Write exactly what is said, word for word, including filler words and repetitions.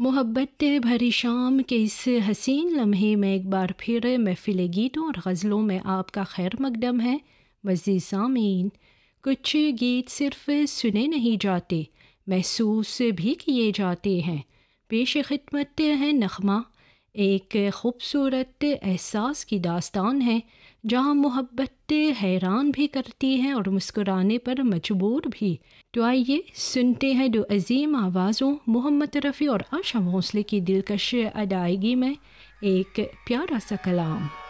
मोहब्बत भरी शाम के इस हसीन लम्हे में एक बार फिर महफ़िल गीतों और गज़लों में आपका खैर मकदम है। मज़ीद सामीन, कुछ गीत सिर्फ़ सुने नहीं जाते, महसूस भी किए जाते हैं। पेश खिदमत है नग़मा, एक ख़ूबसूरत एहसास की दास्तान है जहाँ मोहब्बत हैरान भी करती है और मुस्कुराने पर मजबूर भी। तो आइए सुनते हैं दो अजीम आवाज़ों मोहम्मद रफ़ी और आशा भोंसले की दिलकश अदायगी में एक प्यारा सा कलाम।